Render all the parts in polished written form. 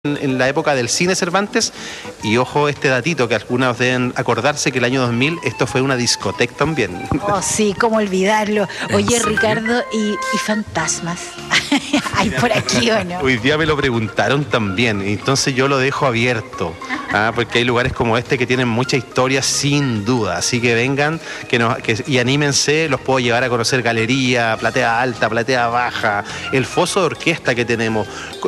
en la época del cine Cervantes, y ojo este datito que algunos deben acordarse que el año 2000 esto fue una discoteca también. Oh sí, cómo olvidarlo. Oye Ricardo, ¿y fantasmas? ¿Hay por aquí o no? Hoy día me lo preguntaron también, entonces yo lo dejo abierto, porque hay lugares como este que tienen mucha historia sin duda, así que vengan y anímense, los puedo llevar a conocer galería, platea alta, platea baja, el foso de orquesta que tenemos,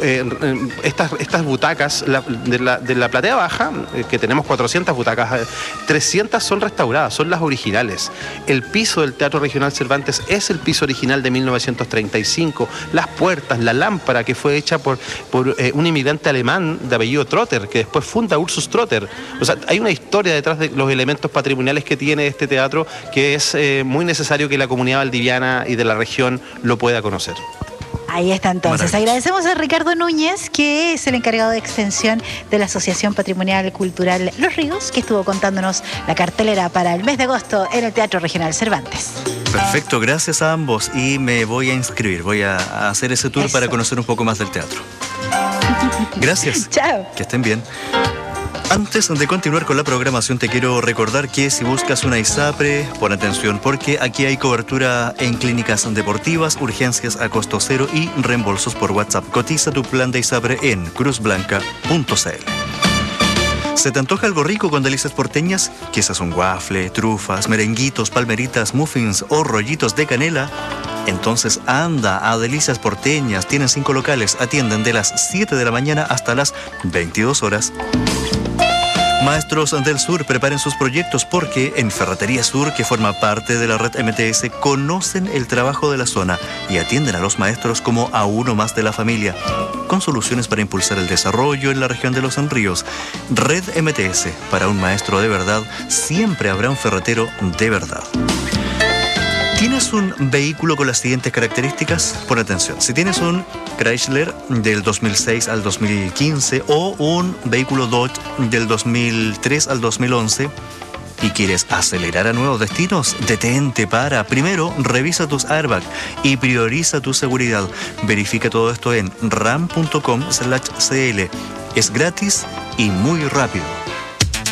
estas butacas de la platea baja, que tenemos 400 butacas, 300 son restauradas, son las originales. El piso del Teatro Regional Cervantes es el piso original de 1935, las puertas, la lámpara que fue hecha por un inmigrante alemán de apellido Trotter, que después funda Ursus Trotter. O sea, hay una historia detrás de los elementos patrimoniales que tiene este teatro que es muy necesario que la comunidad valdiviana y de la región lo pueda conocer. Ahí está entonces. Agradecemos a Ricardo Núñez, que es el encargado de extensión de la Asociación Patrimonial Cultural Los Ríos, que estuvo contándonos la cartelera para el mes de agosto en el Teatro Regional Cervantes. Perfecto, gracias a ambos y me voy a inscribir, voy a hacer ese tour para conocer un poco más del teatro. Gracias. Chao. Que estén bien. Antes de continuar con la programación, te quiero recordar que si buscas una ISAPRE, pon atención porque aquí hay cobertura en clínicas deportivas, urgencias a costo cero y reembolsos por WhatsApp. Cotiza tu plan de ISAPRE en cruzblanca.cl. ¿Se te antoja algo rico con delicias porteñas? Quizás un waffle, trufas, merenguitos, palmeritas, muffins o rollitos de canela. Entonces anda a Delicias Porteñas. Tienen 5 locales, atienden de las 7 de la mañana hasta las 22 horas. Maestros del Sur, preparen sus proyectos porque en Ferretería Sur, que forma parte de la red MTS, conocen el trabajo de la zona y atienden a los maestros como a uno más de la familia, con soluciones para impulsar el desarrollo en la región de los Ríos. Red MTS, para un maestro de verdad, siempre habrá un ferretero de verdad. ¿Tienes un vehículo con las siguientes características? Pon atención. Si tienes un Chrysler del 2006 al 2015 o un vehículo Dodge del 2003 al 2011 y quieres acelerar a nuevos destinos, detente, para. Primero, revisa tus airbags y prioriza tu seguridad. Verifica todo esto en ram.com/cl. Es gratis y muy rápido.